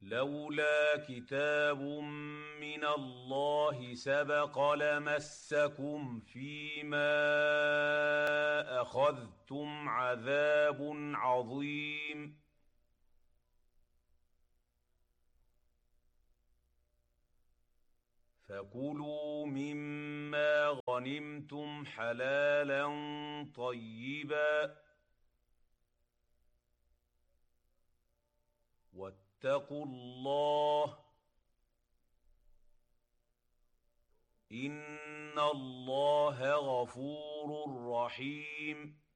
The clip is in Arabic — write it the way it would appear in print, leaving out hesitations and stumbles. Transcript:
لولا كتاب من الله سبق لمسكم فيما أخذتم عذاب عظيم. فكلوا مما غنمتم حلالا طيبا واتقوا الله إن الله غفور رحيم.